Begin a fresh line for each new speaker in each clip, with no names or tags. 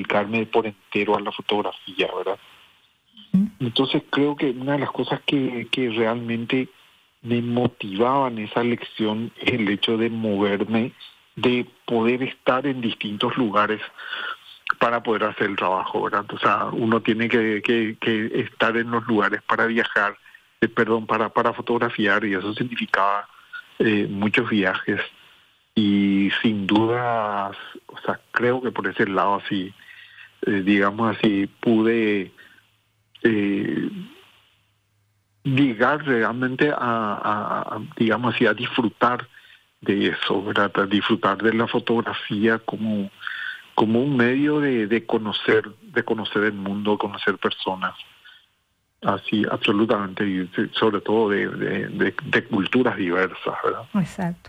dedicarme por entero a la fotografía, ¿verdad? Entonces creo que una de las cosas que realmente me motivaba en esa elección es el hecho de moverme, de poder estar en distintos lugares para poder hacer el trabajo, ¿verdad? O sea, uno tiene que estar en los lugares para viajar, para fotografiar, y eso significaba muchos viajes. Y sin duda, o sea, creo que por ese lado así, digamos así, pude llegar realmente digamos así, a disfrutar de eso, ¿verdad? A disfrutar de la fotografía como un medio de conocer el mundo, conocer personas, así absolutamente, y sobre todo de culturas diversas, ¿verdad?
Exacto.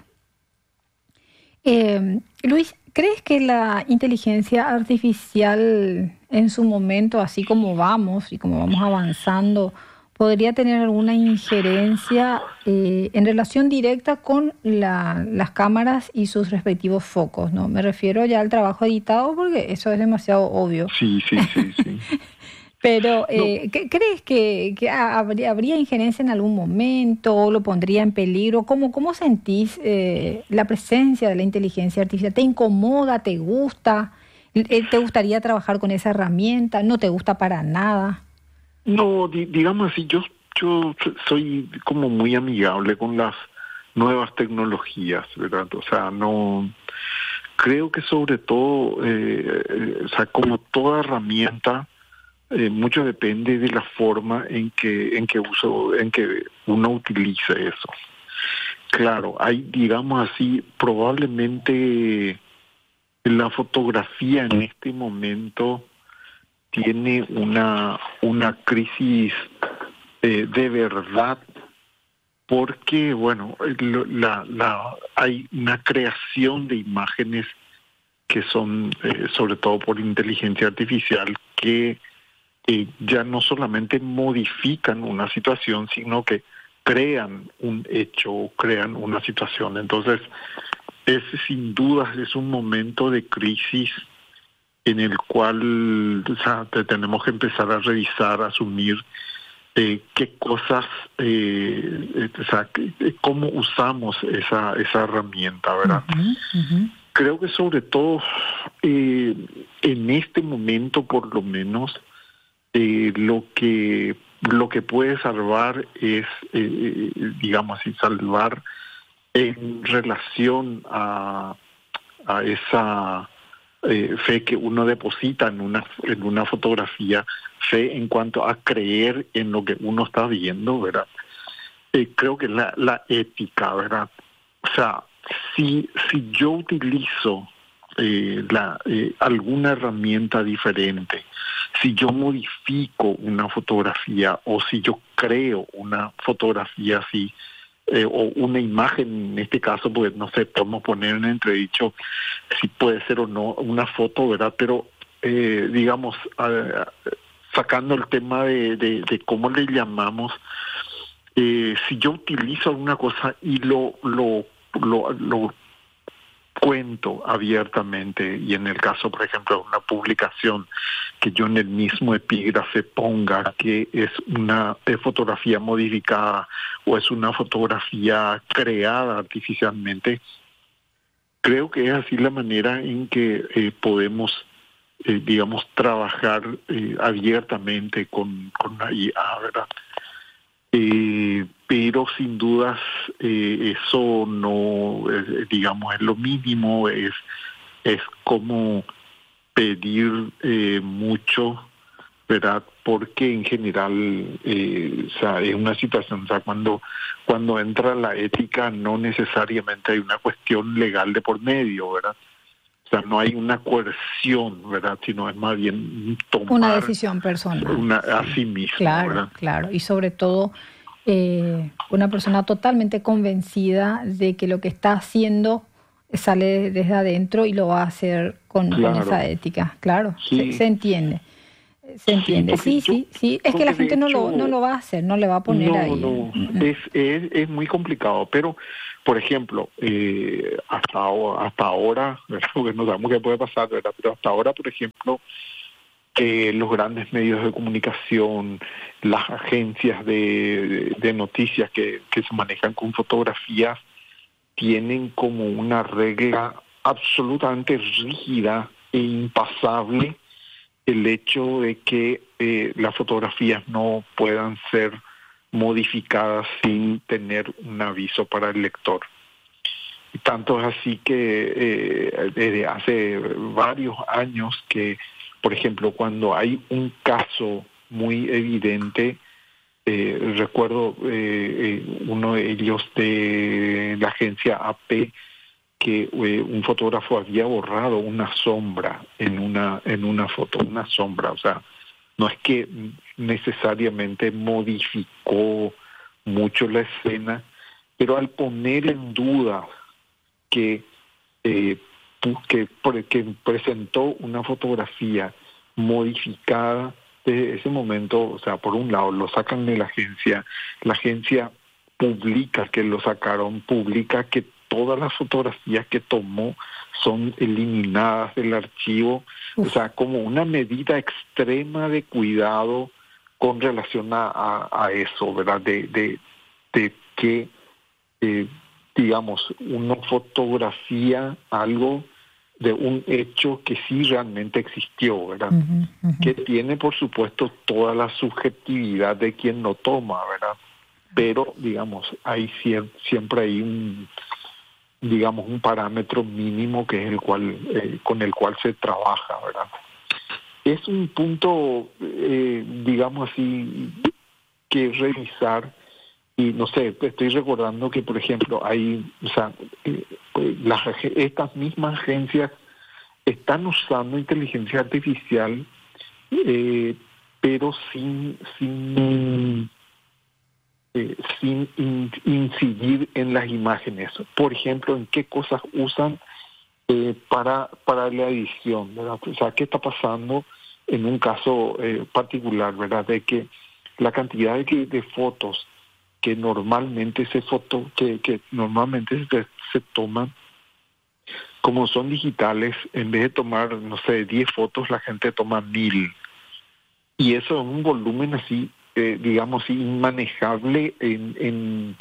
Luis, ¿crees que la inteligencia artificial en su momento, así como vamos y como vamos avanzando, podría tener alguna injerencia en relación directa con las cámaras y sus respectivos focos, ¿no? Me refiero ya al trabajo editado porque eso es demasiado obvio.
Sí.
Pero,
No.
¿crees que habría injerencia en algún momento? ¿Lo pondría en peligro? ¿Cómo sentís la presencia de la inteligencia artificial? ¿Te incomoda? ¿Te gusta? ¿Te gustaría trabajar con esa herramienta? ¿No te gusta para nada?
No, digamos así, yo soy como muy amigable con las nuevas tecnologías, ¿verdad? O sea, no creo que sobre todo, o sea, como toda herramienta, mucho depende de la forma en que uno utilice eso. Claro, hay, digamos así, probablemente la fotografía en este momento tiene una crisis de verdad, porque bueno, hay una creación de imágenes que son sobre todo por inteligencia artificial, que ya no solamente modifican una situación, sino que crean un hecho, crean una situación. Entonces, ese sin duda es un momento de crisis en el cual, o sea, tenemos que empezar a revisar, a asumir qué cosas, o sea, cómo usamos esa herramienta, ¿verdad? Creo que sobre todo en este momento, por lo menos, lo que puede salvar es, digamos así, salvar en relación a esa fe que uno deposita en una fotografía, fe en cuanto a creer en lo que uno está viendo, ¿verdad? Creo que la ética, ¿verdad? O sea, si yo utilizo alguna herramienta diferente, si yo modifico una fotografía o si yo creo una fotografía así, o una imagen en este caso, pues no sé, podemos poner en entredicho si puede ser o no una foto, ¿verdad? Pero digamos, sacando el tema de cómo le llamamos, si yo utilizo alguna cosa y lo cuento abiertamente, y en el caso, por ejemplo, de una publicación, que yo en el mismo epígrafe ponga que es una fotografía modificada o es una fotografía creada artificialmente, creo que es así la manera en que podemos, digamos, trabajar abiertamente con la IA, ¿verdad? Pero sin dudas eso no, digamos, es lo mínimo, es como pedir mucho, ¿verdad? Porque en general, o sea, es una situación, o sea, cuando entra la ética no necesariamente hay una cuestión legal de por medio, ¿verdad? O sea, no hay una coerción, ¿verdad? Sino es más bien tomar
una decisión personal.
a sí mismo,
claro,
¿verdad?
Claro, y sobre todo una persona totalmente convencida de que lo que está haciendo sale desde adentro y lo va a hacer con esa ética. Claro,
sí.
se entiende. Se entiende,
porque
sí. Es que la gente no lo va a hacer, no le va a poner ahí.
No, es muy complicado, pero, por ejemplo, hasta ahora, ¿verdad? Porque no sabemos qué puede pasar, ¿verdad? Pero hasta ahora, por ejemplo, los grandes medios de comunicación, las agencias de noticias que se manejan con fotografías, tienen como una regla absolutamente rígida e impasable el hecho de que las fotografías no puedan ser modificadas sin tener un aviso para el lector. Y tanto es así que desde hace varios años que, por ejemplo, cuando hay un caso muy evidente, recuerdo uno de ellos de la agencia AP, que un fotógrafo había borrado una sombra en una foto, una sombra, o sea, no es que necesariamente modificó mucho la escena, pero al poner en duda que presentó una fotografía modificada desde ese momento, o sea, por un lado lo sacan de la agencia publica que lo sacaron, publica que todas las fotografías que tomó son eliminadas del archivo, o sea, como una medida extrema de cuidado con relación a eso, ¿verdad? De que, digamos, uno fotografía algo de un hecho que sí realmente existió, ¿verdad? Que tiene, por supuesto, toda la subjetividad de quien lo toma, ¿verdad? Pero, digamos, hay siempre hay un parámetro mínimo que es el cual con el cual se trabaja, ¿verdad? Es un punto, digamos así, que revisar. Y no sé, estoy recordando que, por ejemplo, hay, o sea, estas mismas agencias están usando inteligencia artificial, pero sin incidir en las imágenes. Por ejemplo, en qué cosas usan para la edición, ¿verdad? O sea, ¿qué está pasando en un caso particular, ¿verdad? De que la cantidad de fotos que normalmente se toman, como son digitales, en vez de tomar, no sé, 10 fotos, la gente toma 1000. Y eso es un volumen así, digamos, inmanejable en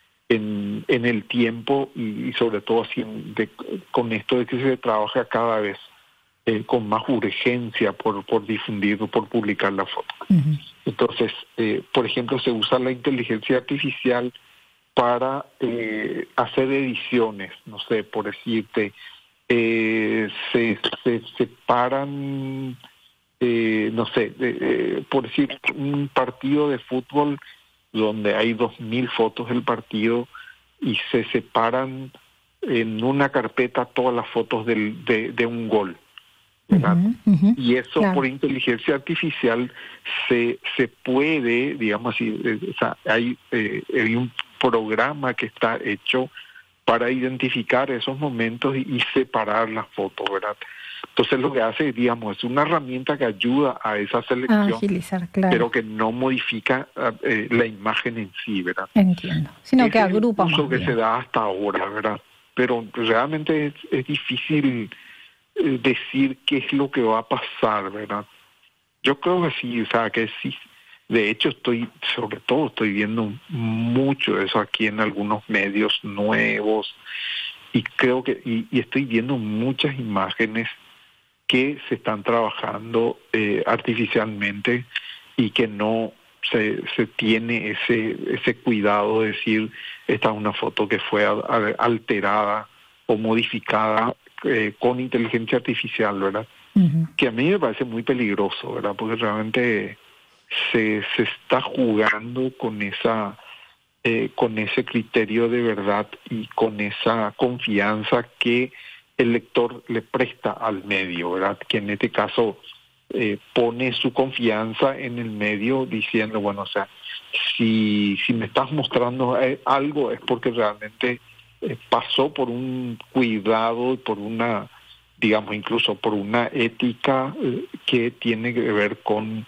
el tiempo y sobre todo así con esto de que se trabaja cada vez con más urgencia por difundir, por publicar la foto. Entonces, por ejemplo, se usa la inteligencia artificial para hacer ediciones, no sé, por decirte, se separan, no sé, por decir, un partido de fútbol donde hay 2000 fotos del partido y se separan en una carpeta todas las fotos de un gol, ¿verdad? Y eso, claro, por inteligencia artificial se puede, digamos así, o sea, hay un programa que está hecho para identificar esos momentos y separar las fotos, ¿verdad? Entonces lo que hace, digamos, es una herramienta que ayuda a esa selección,
agilizar, claro,
pero que no modifica la imagen en sí, ¿verdad?
Entiendo, sino que agrupa más.
Es el uso que se da hasta ahora, ¿verdad? Pero realmente es difícil decir qué es lo que va a pasar, ¿verdad? Yo creo que sí, o sea, que sí. De hecho, estoy viendo mucho eso aquí en algunos medios nuevos y creo que y estoy viendo muchas imágenes que se están trabajando artificialmente y que no se tiene ese cuidado de decir esta es una foto que fue alterada o modificada con inteligencia artificial, ¿verdad? Que a mí me parece muy peligroso, ¿verdad? Porque realmente se está jugando con ese criterio de verdad y con esa confianza que el lector le presta al medio, ¿verdad? Que en este caso pone su confianza en el medio diciendo, bueno, o sea, si me estás mostrando algo es porque realmente pasó por un cuidado y por una, digamos, incluso por una ética que tiene que ver con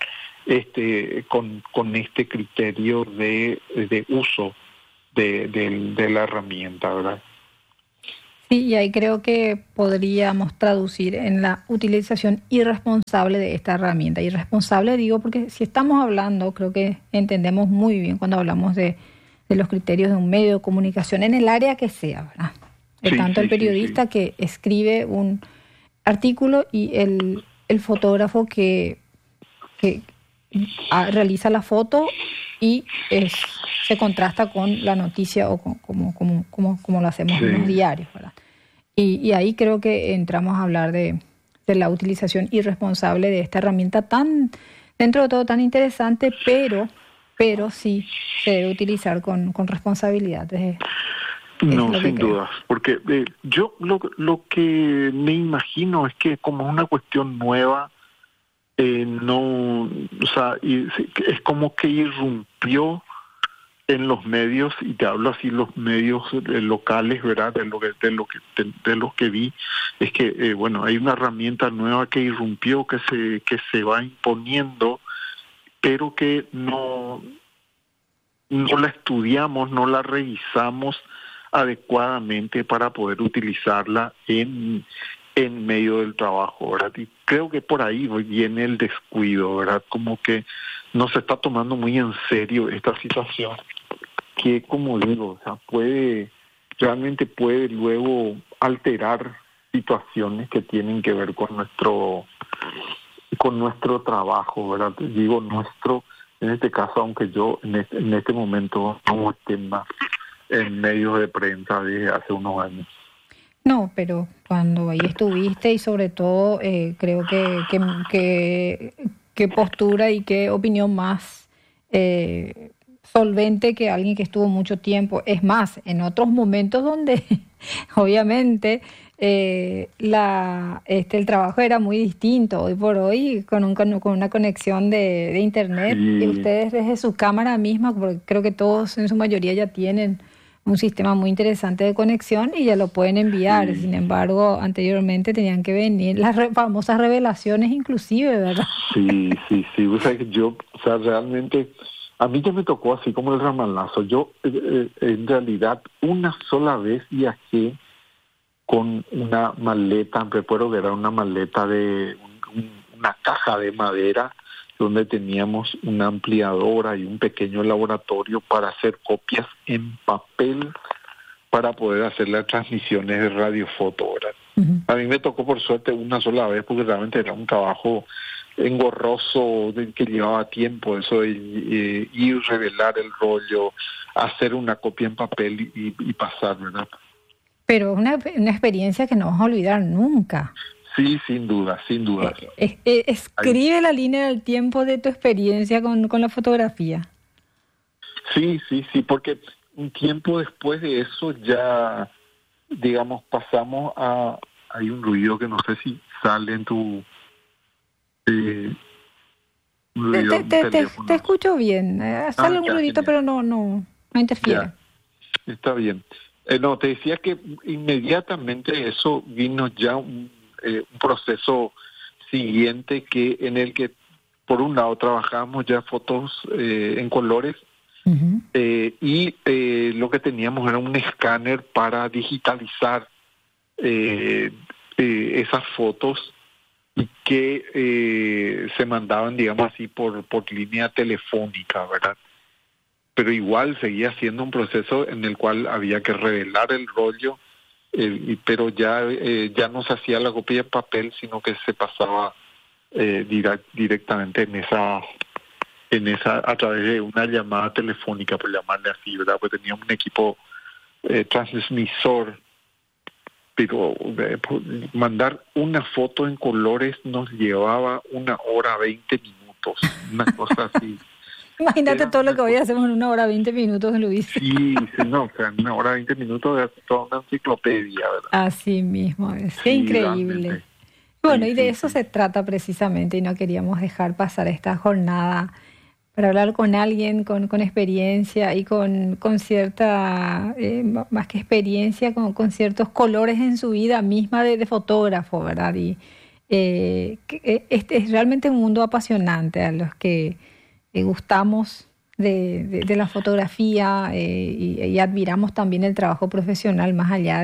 este criterio de uso de la herramienta, ¿verdad?
Sí, y ahí creo que podríamos traducir en la utilización irresponsable de esta herramienta. Irresponsable digo porque si estamos hablando, creo que entendemos muy bien cuando hablamos de los criterios de un medio de comunicación en el área que sea, ¿verdad?
Sí,
Tanto el
sí,
periodista que escribe un artículo y el fotógrafo que realiza la foto y se contrasta con la noticia o como lo hacemos en los diarios, ¿verdad? Y ahí creo que entramos a hablar de la utilización irresponsable de esta herramienta tan, dentro de todo, tan interesante, pero sí se debe utilizar con responsabilidad.
No, sin dudas, porque yo lo que me imagino es que como es una cuestión nueva, no, o sea, es como que irrumpió en los medios, y te hablo así, los medios locales, ¿verdad? De lo que vi, es que bueno, hay una herramienta nueva que irrumpió, que se va imponiendo, pero que no la estudiamos, no la revisamos adecuadamente para poder utilizarla en medio del trabajo, ¿verdad? Y creo que por ahí viene el descuido, ¿verdad? Como que no se está tomando muy en serio esta situación, que, como digo, o sea, realmente puede luego alterar situaciones que tienen que ver con nuestro trabajo, ¿verdad? Digo nuestro, en este caso, aunque yo en este momento no esté más en medios de prensa desde hace unos años.
No, pero cuando ahí estuviste y sobre todo creo que postura y qué opinión más solvente que alguien que estuvo mucho tiempo. Es más, en otros momentos donde obviamente el trabajo era muy distinto. Hoy por hoy con una conexión de internet, y ustedes desde su cámara misma, porque creo que todos en su mayoría ya tienen un sistema muy interesante de conexión y ya lo pueden enviar. Sí. Sin embargo, anteriormente tenían que venir las famosas revelaciones inclusive, ¿verdad?
Sí. O sea, realmente a mí ya me tocó así como el ramalazo. Yo en realidad una sola vez viajé con una maleta, recuerdo que era una maleta de una caja de madera donde teníamos una ampliadora y un pequeño laboratorio para hacer copias en papel para poder hacer las transmisiones de radiofoto. Uh-huh. A mí me tocó por suerte una sola vez porque realmente era un trabajo engorroso que llevaba tiempo, eso de ir, revelar el rollo, hacer una copia en papel y pasar, ¿verdad?
Pero una experiencia que no vas a olvidar nunca.
Sí, sin duda.
Escribe la línea del tiempo de tu experiencia con la fotografía.
Sí, porque un tiempo después de eso ya, digamos, pasamos a... Hay un ruido que no sé si sale en tu...
Te escucho bien. Sale un ruidito, pero no interfiere.
Ya, está bien. No, te decía que inmediatamente eso vino ya un proceso siguiente en el que por un lado trabajamos ya fotos en colores. Uh-huh. Y lo que teníamos era un escáner para digitalizar esas fotos y que se mandaban, digamos así, por línea telefónica, ¿verdad? Pero igual seguía siendo un proceso en el cual había que revelar el rollo, pero ya no se hacía la copia de papel, sino que se pasaba directamente a través de una llamada telefónica, por llamarle así, ¿verdad? Pues teníamos un equipo transmisor, pero mandar una foto en colores nos llevaba 1 hora 20 minutos, una cosa así.
Imagínate todo lo que hoy hacemos en 1 hora 20 minutos, Luis.
Sí, no, o sea, 1 hora 20 minutos de toda una enciclopedia, ¿verdad?
Así mismo es, qué increíble. Realmente. Bueno, y de eso se trata precisamente, y no queríamos dejar pasar esta jornada para hablar con alguien con experiencia y con cierta, más que experiencia, con ciertos colores en su vida misma de fotógrafo, ¿verdad? Y este es realmente un mundo apasionante a los que gustamos de la fotografía y admiramos también el trabajo profesional, más allá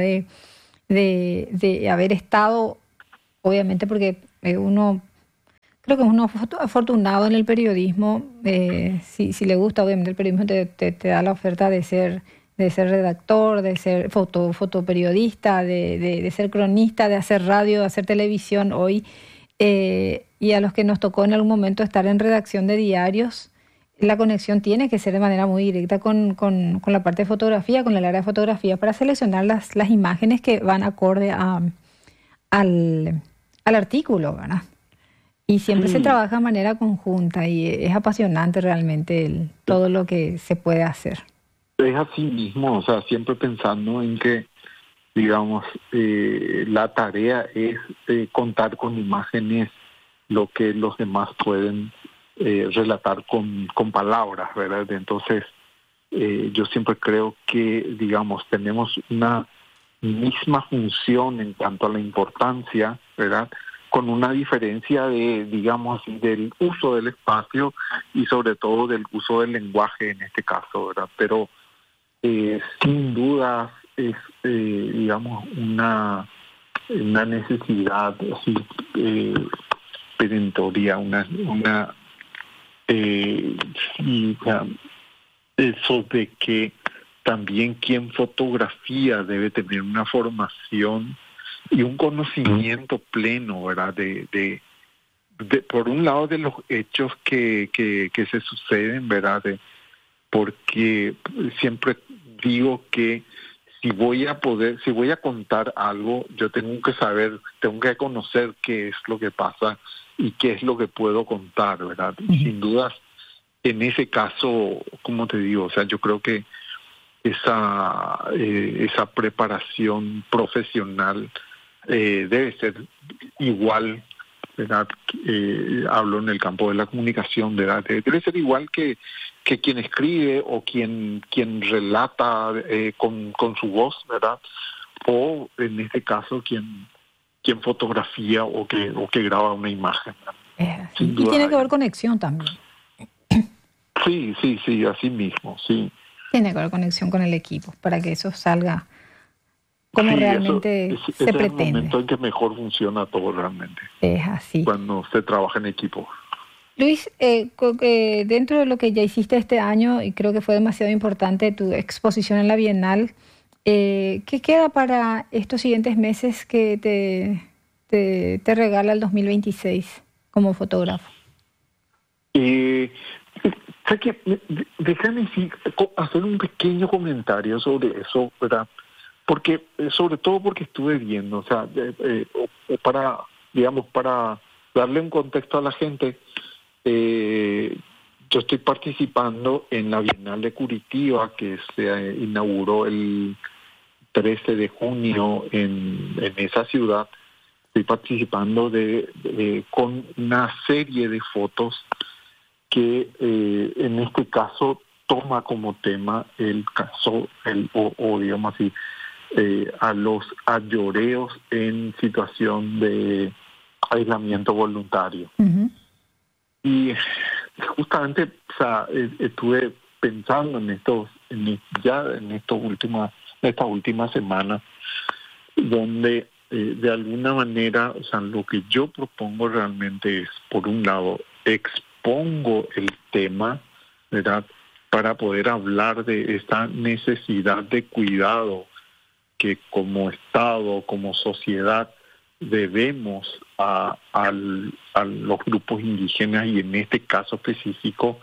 de haber estado, obviamente porque uno... Creo que uno afortunado en el periodismo, si le gusta, obviamente el periodismo te da la oferta de ser redactor, de ser fotoperiodista, de ser cronista, de hacer radio, de hacer televisión hoy. Y a los que nos tocó en algún momento estar en redacción de diarios, la conexión tiene que ser de manera muy directa con la parte de fotografía, con el área de fotografía, para seleccionar las imágenes que van acorde al artículo, ¿verdad? Y siempre se
Sí,
trabaja de manera conjunta y es apasionante realmente todo lo que se puede hacer.
es así mismo, o sea, siempre pensando en que, digamos, la tarea es contar con imágenes lo que los demás pueden relatar con palabras, ¿verdad? Entonces, yo siempre creo que, digamos, tenemos una misma función en cuanto a la importancia, ¿verdad? Con una diferencia de, digamos así, del uso del espacio y sobre todo del uso del lenguaje en este caso, ¿verdad? Pero sin duda es, digamos, una necesidad así perentoria, sí, o sea, eso de que también quien fotografía debe tener una formación y un conocimiento pleno, ¿verdad? Por un lado, de los hechos que se suceden, ¿verdad? Porque siempre digo que si voy a contar algo, yo tengo que saber, tengo que conocer qué es lo que pasa y qué es lo que puedo contar, ¿verdad? Y sin dudas, en ese caso, como te digo, o sea, yo creo que esa preparación profesional debe ser igual, ¿verdad? Hablo en el campo de la comunicación, ¿verdad? Debe ser igual que quien escribe o quien relata con su voz, ¿verdad? O en este caso quien fotografía o que graba una imagen, ¿verdad?
Es así.
Sin
Y
duda
tiene que
hay.
haber conexión también.
Sí, así mismo, sí.
Tiene que haber conexión con el equipo para que eso salga como
Sí,
realmente
ese
se
es el
pretende.
momento en que mejor funciona todo realmente,
Es así.
cuando se trabaja en equipo.
Luis, dentro de lo que ya hiciste este año, y creo que fue demasiado importante tu exposición en la Bienal, ¿qué queda para estos siguientes meses que te regala el 2026 como fotógrafo?
Eh, sé que, déjame hacer un pequeño comentario sobre eso, ¿verdad? Porque, sobre todo porque estuve viendo, o sea, para, digamos, para darle un contexto a la gente, eh, yo estoy participando en la Bienal de Curitiba, que se inauguró el 13 de junio en esa ciudad. Estoy participando con una serie de fotos que en este caso toma como tema el caso, o digamos así, a los ayoreos en situación de aislamiento voluntario.
Ujú.
Y justamente, o sea, estuve pensando en esta última semana, donde de alguna manera, o sea, lo que yo propongo realmente es, por un lado, expongo el tema, ¿verdad? Para poder hablar de esta necesidad de cuidado que como Estado, como sociedad, debemos a los grupos indígenas y en este caso específico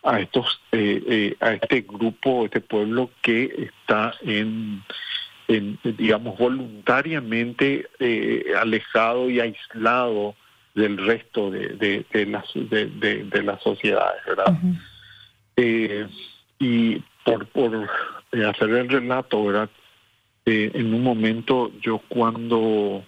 a este grupo, este pueblo que está digamos, voluntariamente alejado y aislado del resto de las sociedades, ¿verdad?
Ujú.
Eh, y por hacer el relato, ¿verdad? En un momento yo cuando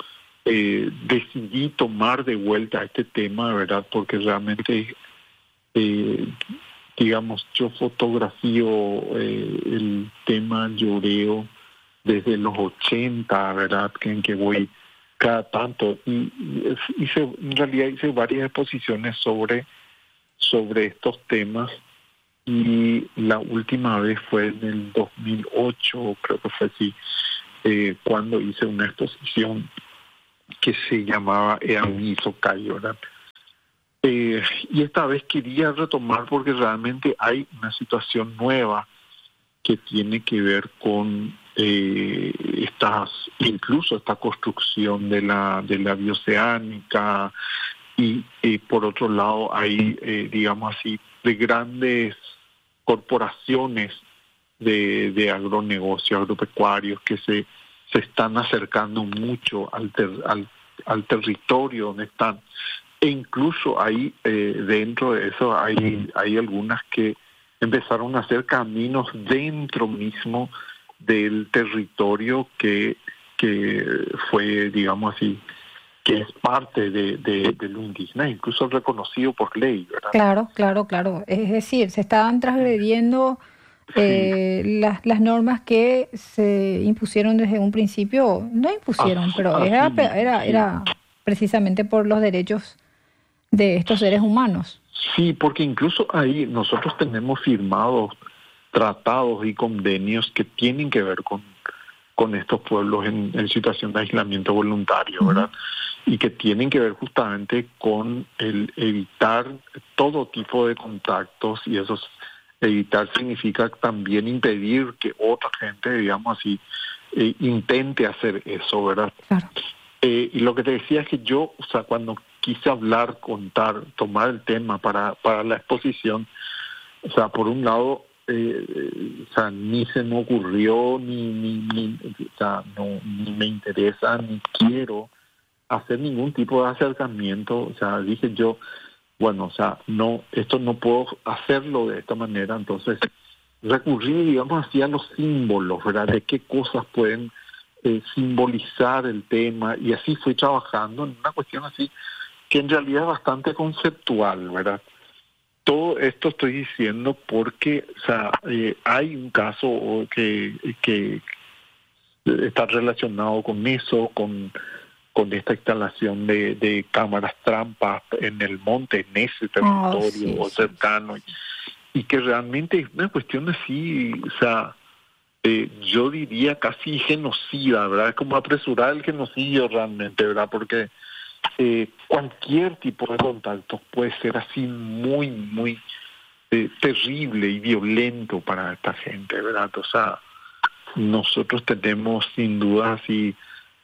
decidí tomar de vuelta este tema, ¿verdad? Porque realmente eh, digamos, yo fotografío el tema lloreo desde los 80, ¿verdad? En que voy cada tanto. Y en realidad hice varias exposiciones sobre estos temas. Y la última vez fue en el 2008, creo que fue así, cuando hice una exposición que se llamaba Eami Sokai, ¿verdad? Y esta vez quería retomar porque realmente hay una situación nueva que tiene que ver con incluso esta construcción de la bioceánica y por otro lado hay, digamos así, de grandes corporaciones de agronegocio, agropecuarios que se están acercando mucho al territorio donde están. E incluso ahí, dentro de eso, hay algunas que empezaron a hacer caminos dentro mismo del territorio que fue, digamos así, que es parte de lo indígena, incluso reconocido por ley, ¿verdad?
Claro. Es decir, se estaban transgrediendo las normas que se impusieron desde un principio. No impusieron, pero era precisamente por los derechos de estos seres humanos.
Sí, porque incluso ahí nosotros tenemos firmados tratados y convenios que tienen que ver con estos pueblos en situación de aislamiento voluntario, ¿verdad? Y que tienen que ver justamente con el evitar todo tipo de contactos, y eso evitar significa también impedir que otra gente, digamos así, intente hacer eso, ¿verdad?
Claro.
Y lo que te decía es que yo, o sea, cuando quise hablar, contar, tomar el tema para la exposición, o sea, por un lado, o sea, ni se me ocurrió, o sea, ni me interesa, ni quiero hacer ningún tipo de acercamiento. O sea, dije yo, bueno, o sea, esto no puedo hacerlo de esta manera, entonces recurrí, digamos así, a los símbolos, ¿verdad? De qué cosas pueden simbolizar el tema, y así fui trabajando en una cuestión así que en realidad es bastante conceptual, ¿verdad? Todo esto estoy diciendo porque, o sea, hay un caso que está relacionado con eso, con esta instalación de cámaras trampas en el monte, en ese territorio cercano, y que realmente es una cuestión así, o sea, yo diría casi genocida, ¿verdad? Es como apresurar el genocidio realmente, ¿verdad? Porque cualquier tipo de contacto puede ser así muy, muy terrible y violento para esta gente, ¿verdad? O sea, nosotros tenemos sin duda así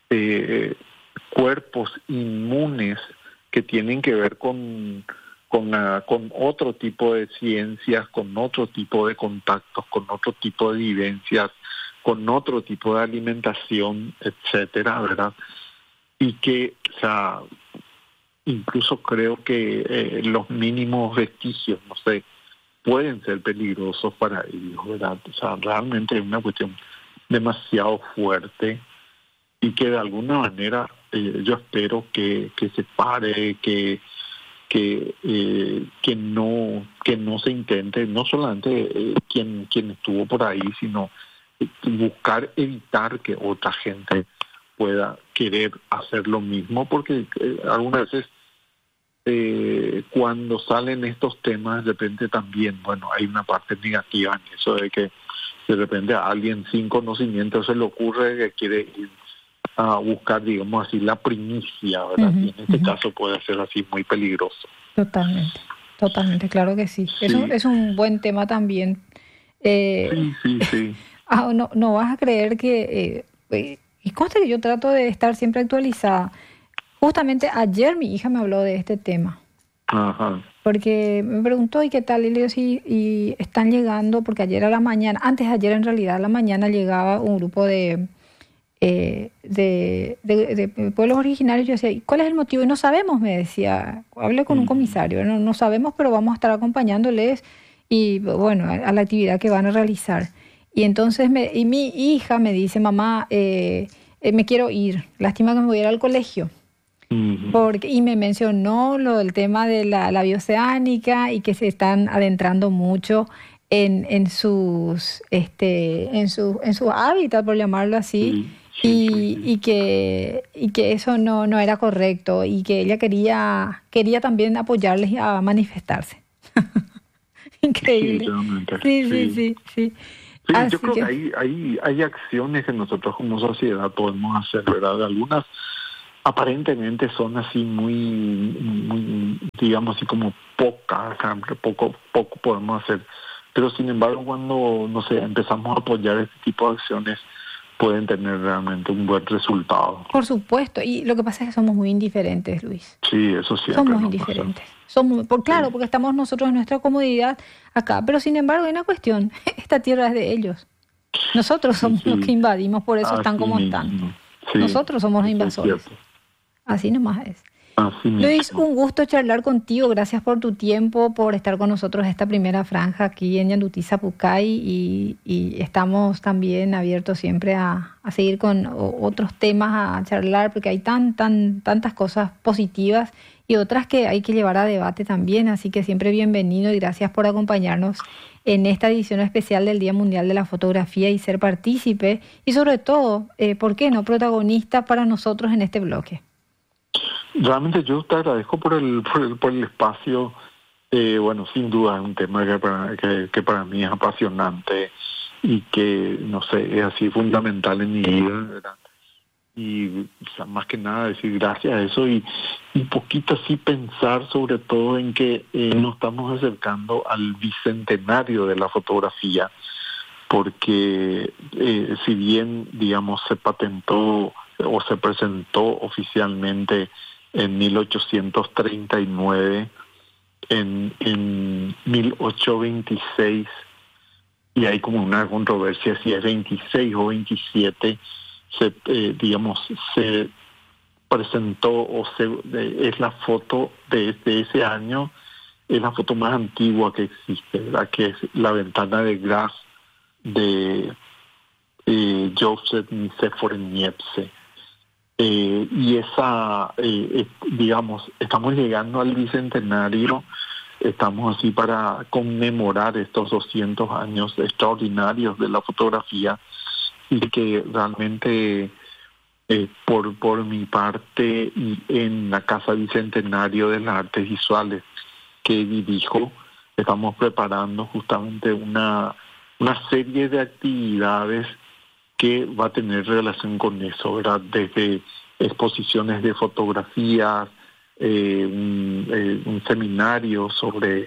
cuerpos inmunes que tienen que ver con otro tipo de ciencias, con otro tipo de contactos, con otro tipo de vivencias, con otro tipo de alimentación, etcétera, ¿verdad? Y que, o sea, incluso creo que los mínimos vestigios, no sé, pueden ser peligrosos para ellos, ¿verdad? O sea, realmente es una cuestión demasiado fuerte y que de alguna manera yo espero que se pare, que no se intente, no solamente quien estuvo por ahí, sino buscar evitar que otra gente pueda querer hacer lo mismo, porque algunas veces cuando salen estos temas, de repente también, bueno, hay una parte negativa en eso de que de repente a alguien sin conocimiento se le ocurre que quiere ir a buscar, digamos así, la primicia, ¿verdad? Y en este caso puede ser así muy peligroso.
Totalmente, claro que sí. Eso es un buen tema también.
Sí.
No vas a creer que... y consta que yo trato de estar siempre actualizada. Justamente ayer mi hija me habló de este tema.
Ajá.
Porque me preguntó, ¿y qué tal? Y le digo, sí, y están llegando, porque ayer a la mañana, antes de ayer en realidad, a la mañana llegaba un grupo de pueblos originarios. Yo decía, ¿y cuál es el motivo? Y no sabemos, me decía. Hablé con un comisario, no sabemos, pero vamos a estar acompañándoles y bueno, a la actividad que van a realizar. Y entonces mi hija me dice, mamá, me quiero ir, lástima que me voy a ir al colegio. Y me mencionó lo del tema de la bioceánica y que se están adentrando mucho en sus en su hábitat, por llamarlo así, y que eso no era correcto y que ella quería también apoyarles a manifestarse. Increíble. Sí.
Sí, yo creo que hay acciones que nosotros como sociedad podemos hacer, ¿verdad? Algunas aparentemente son así muy, digamos así como pocas, poco podemos hacer, pero sin embargo cuando, no sé, empezamos a apoyar este tipo de acciones pueden tener realmente un buen resultado.
Por supuesto, y lo que pasa es que somos muy indiferentes, Luis.
Sí, eso siempre
somos indiferentes. Claro, porque estamos nosotros en nuestra comodidad acá, pero sin embargo hay una cuestión, esta tierra es de ellos. Nosotros somos los que invadimos, por eso están como están. Nosotros somos los invasores. Así nomás es. Luis, un gusto charlar contigo. Gracias por tu tiempo, por estar con nosotros esta primera franja aquí en Yandutí, Sapucay, y estamos también abiertos siempre a seguir con otros temas, a charlar, porque hay tantas cosas positivas y otras que hay que llevar a debate también. Así que siempre bienvenido y gracias por acompañarnos en esta edición especial del Día Mundial de la Fotografía y ser partícipe y sobre todo, ¿por qué no protagonista para nosotros en este bloque?
Realmente yo te agradezco por el espacio. Bueno, sin duda es un tema que para mí es apasionante y que, no sé, es así fundamental en mi vida, ¿verdad? Y o sea, más que nada decir gracias a eso y un poquito así pensar sobre todo en que nos estamos acercando al bicentenario de la fotografía, porque si bien, digamos, se patentó o se presentó oficialmente en 1839, en 1826, y hay como una controversia si es 26 o 27, se presentó es la foto de ese año, es la foto más antigua que existe, ¿verdad? Que es la ventana de Grasse de Joseph Nicéphore Niepce. Y esa, digamos, estamos llegando al bicentenario, estamos así para conmemorar estos 200 años extraordinarios de la fotografía y que realmente por mi parte y en la Casa Bicentenario de las Artes Visuales que dirijo, estamos preparando justamente una serie de actividades que va a tener relación con eso, ¿verdad? Desde exposiciones de fotografías, un seminario sobre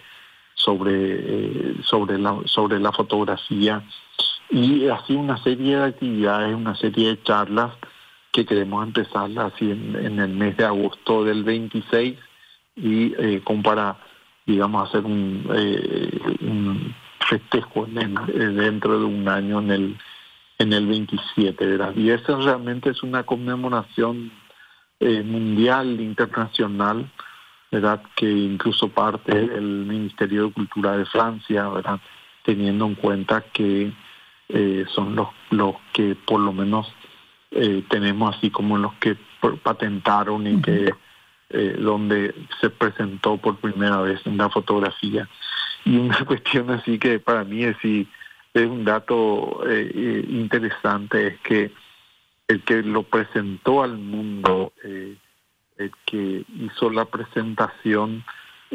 la fotografía y así una serie de actividades, una serie de charlas que queremos empezar así en el mes de agosto del 26 y como para, digamos, hacer un festejo dentro de un año en el 27, ¿verdad? Y esa realmente es una conmemoración mundial, internacional, ¿verdad? Que incluso parte del Ministerio de Cultura de Francia, ¿verdad? Teniendo en cuenta que son los que por lo menos tenemos así como los que patentaron y que donde se presentó por primera vez en la fotografía. Y una cuestión así que para mí es un dato interesante, es que el que lo presentó al mundo, el que hizo la presentación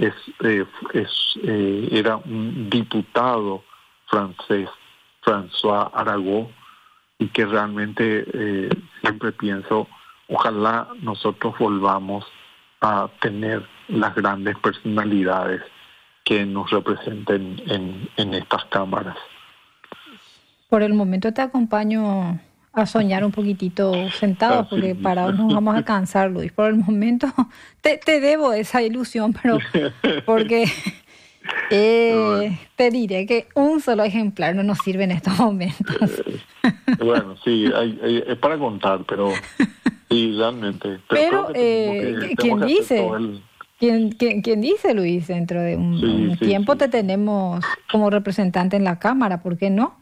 era un diputado francés, François Arago, y que realmente siempre pienso, ojalá nosotros volvamos a tener las grandes personalidades que nos representen en estas cámaras.
Por el momento te acompaño a soñar un poquitito sentado, porque parados nos vamos a cansar, Luis. Por el momento te debo esa ilusión, pero porque te diré que un solo ejemplar no nos sirve en estos momentos.
Bueno, sí, es para contar, pero sí, realmente.
Pero ¿quién dice? ¿Quién dice, Luis? Dentro de un tiempo te tenemos como representante en la Cámara, ¿por qué no?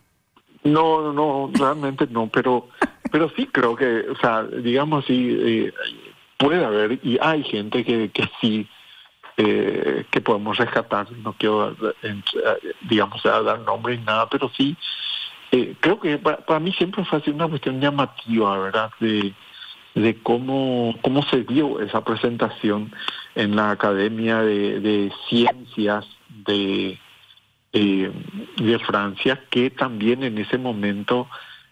No, realmente no, pero sí creo que, o sea, digamos así, puede haber, y hay gente que sí, que podemos rescatar. No quiero, digamos, dar nombres ni nada, pero sí, creo que para mí siempre fue así una cuestión llamativa, ¿verdad? De cómo se dio esa presentación en la Academia de Ciencias de Francia, que también en ese momento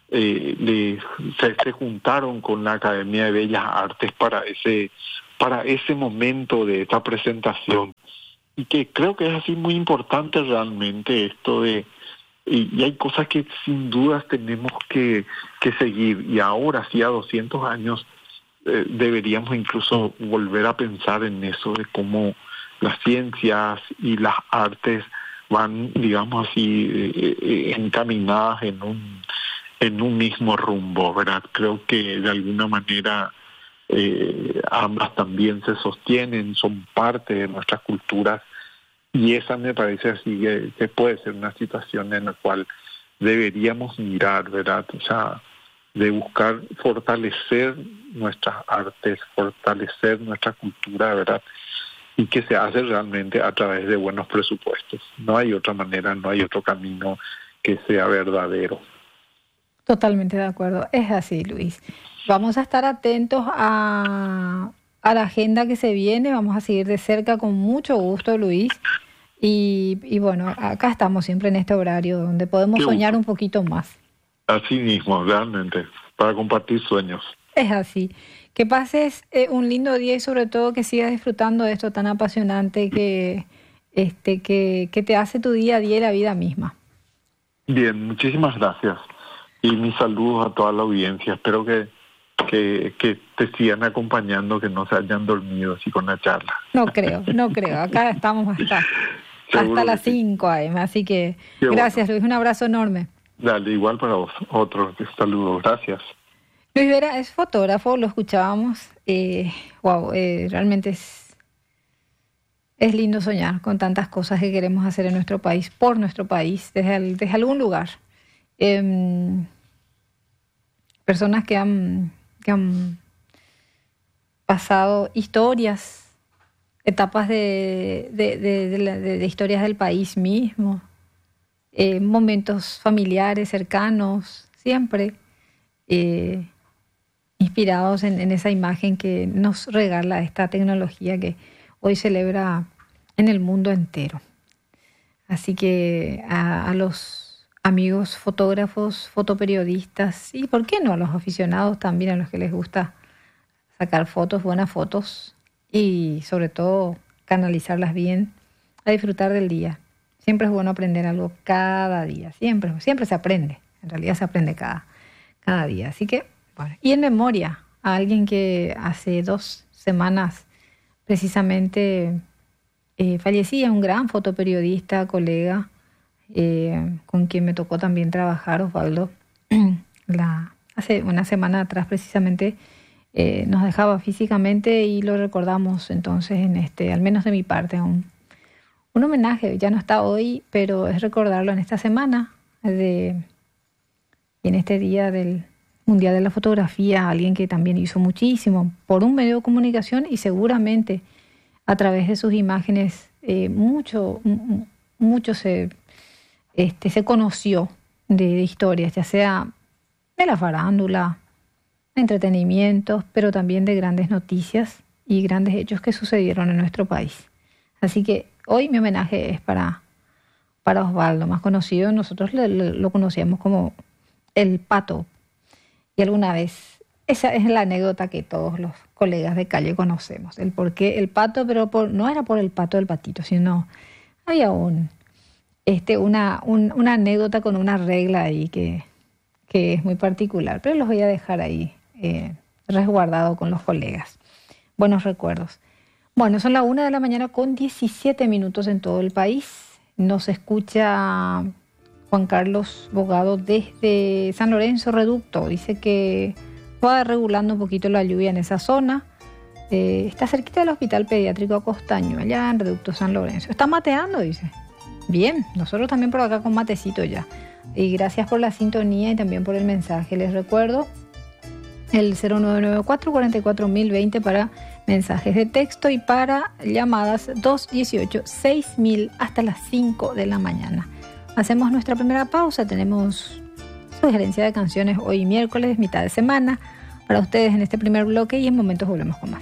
se juntaron con la Academia de Bellas Artes para ese momento de esta presentación, y que creo que es así muy importante realmente esto de, y hay cosas que sin dudas tenemos que seguir, y ahora sí, a 200 años deberíamos incluso volver a pensar en eso, de cómo las ciencias y las artes van, digamos así, encaminadas en un mismo rumbo, ¿verdad? Creo que de alguna manera ambas también se sostienen, son parte de nuestras culturas, y esa me parece así que puede ser una situación en la cual deberíamos mirar, ¿verdad? O sea, de buscar fortalecer nuestras artes, fortalecer nuestra cultura, ¿verdad? Y que se hace realmente a través de buenos presupuestos. No hay otra manera, no hay otro camino que sea verdadero.
Totalmente de acuerdo, es así, Luis. Vamos a estar atentos a la agenda que se viene, vamos a seguir de cerca con mucho gusto, Luis. Y bueno, acá estamos siempre en este horario donde podemos soñar un poquito más.
Así mismo, realmente, para compartir sueños.
Es así. Que pases un lindo día y sobre todo que sigas disfrutando de esto tan apasionante que te hace tu día a día y la vida misma.
Bien, muchísimas gracias. Y mis saludos a toda la audiencia. Espero que te sigan acompañando, que no se hayan dormido así con la charla.
No creo. Acá estamos hasta las 5 AM. Así que gracias, bueno. Luis. Un abrazo enorme.
Dale, igual para vos. Otro saludo. Gracias.
Luis Vera es fotógrafo, lo escuchábamos. Realmente es lindo soñar con tantas cosas que queremos hacer en nuestro país, por nuestro país, desde algún lugar. Personas que han pasado historias, etapas de historias del país mismo, momentos familiares, cercanos, siempre inspirados en esa imagen que nos regala esta tecnología que hoy celebra en el mundo entero. Así que a los amigos fotógrafos, fotoperiodistas y, ¿por qué no?, a los aficionados también, a los que les gusta sacar fotos, buenas fotos y sobre todo canalizarlas bien, a disfrutar del día. Siempre es bueno aprender algo cada día, siempre se aprende, en realidad se aprende cada día. Así que, bueno, y en memoria a alguien que hace 2 semanas precisamente fallecía, un gran fotoperiodista, colega, con quien me tocó también trabajar, Osvaldo. Hace una semana atrás precisamente nos dejaba físicamente y lo recordamos entonces al menos de mi parte, un homenaje. Ya no está hoy, pero es recordarlo en esta semana y en este día del Mundial de la Fotografía, alguien que también hizo muchísimo por un medio de comunicación y seguramente a través de sus imágenes mucho se conoció de historias, ya sea de la farándula, de entretenimientos, pero también de grandes noticias y grandes hechos que sucedieron en nuestro país. Así que hoy mi homenaje es para Osvaldo, más conocido. Nosotros lo conocíamos como el Pato. Y alguna vez, esa es la anécdota que todos los colegas de calle conocemos. El por qué el Pato, pero no era por el pato del patito, sino había una anécdota con una regla ahí que es muy particular, pero los voy a dejar ahí resguardado con los colegas. Buenos recuerdos. Bueno, son las 1:00 a.m. con 17 minutos en todo el país. Nos escucha Juan Carlos Bogado desde San Lorenzo, Reducto. Dice que va regulando un poquito la lluvia en esa zona. Está cerquita del Hospital Pediátrico Acostaño, allá en Reducto San Lorenzo. Está mateando, dice. Bien, nosotros también por acá con matecito ya. Y gracias por la sintonía y también por el mensaje. Les recuerdo el 0994-44.020 para mensajes de texto y para llamadas 218-6000 hasta las 5 de la mañana. Hacemos nuestra primera pausa, tenemos sugerencia de canciones hoy miércoles, mitad de semana, para ustedes en este primer bloque y en momentos volvemos con más.